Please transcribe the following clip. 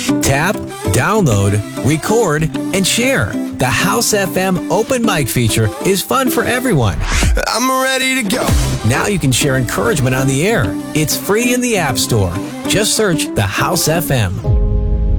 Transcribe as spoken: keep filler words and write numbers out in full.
Tap, download, record, and share. The House F M open mic feature is fun for everyone. I'm ready to go. Now you can share encouragement on the air. It's free in the App Store. Just search The House F M.